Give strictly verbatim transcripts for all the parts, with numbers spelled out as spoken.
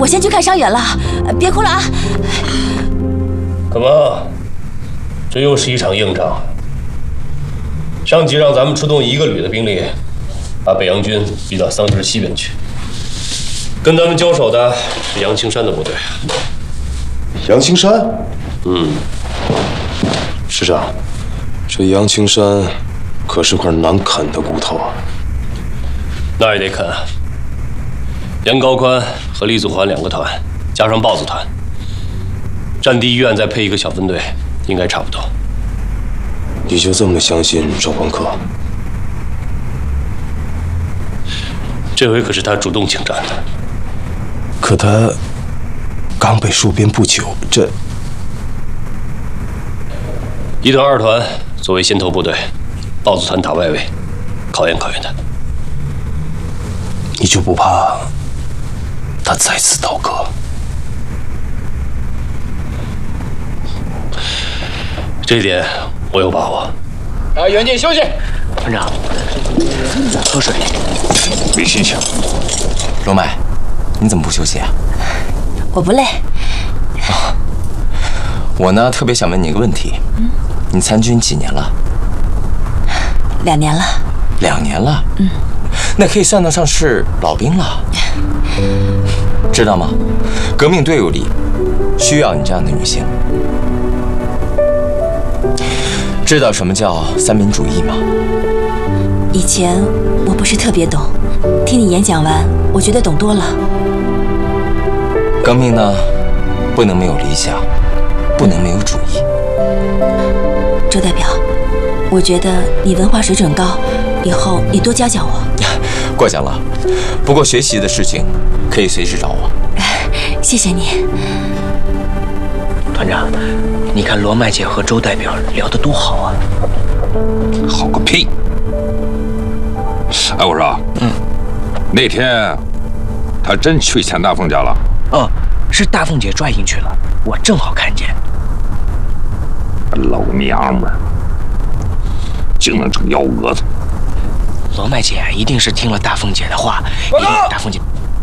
我先去看伤员了，别哭了啊。 干嘛？这又是一场硬仗。上级让咱们出动一个旅的兵力，把北洋军逼到桑植西边去。跟咱们交手的是杨青山的部队。 杨青山？ 嗯。 师长，这杨青山可是块难啃的骨头啊。 那也得啃啊。杨高宽和李祖环两个团，加上豹子团，战地医院再配一个小分队，应该差不多。 你就这么相信赵光克？ 这回可是他主动请战的。 可他刚被戍边不久，这一团、二团作为先头部队，豹子团打外围，考验考验他。 你就不怕他再次倒戈？ 这一点我有把握。 啊，袁静休息。 团长，喝水。 没心情。 罗麦，你怎么不休息啊？ 我不累。 哦，我呢特别想问你一个问题。嗯。你参军几年了？ 两年了。 两年了。 嗯。 那可以算得上是老兵了。知道吗？革命队伍里需要你这样的女性。知道什么叫三民主义吗？ 以前我不是特别懂，听你演讲完，我觉得懂多了。 革命呢，不能没有理想，不能没有主义。 周代表，我觉得你文化水准高，以后你多教教我。 过奖了，不过学习的事情可以随时找我。 谢谢你。 团长，你看罗麦姐和周代表聊得多好啊！ 好个屁！哎，我说，嗯，那天他真去钱大凤家了？ 嗯，是大凤姐拽进去了，我正好看见。 老娘们儿，竟能整幺蛾子！ 罗麦姐一定是听了大凤姐的话，因为大凤姐。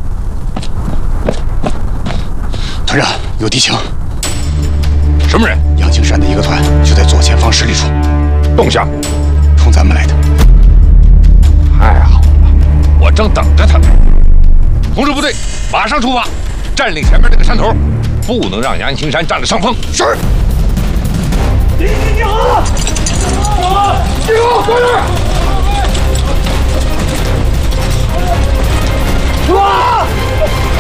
团长，有敌情。 什么人？ 杨青山的一个团就在左前方十里处， 动向， 冲咱们来的。 太好了，我正等着他呢。同志部队，马上出发，占领前面这个山头，不能让杨青山占了上风。是。 敌机你好，你好，你好，快点！出发！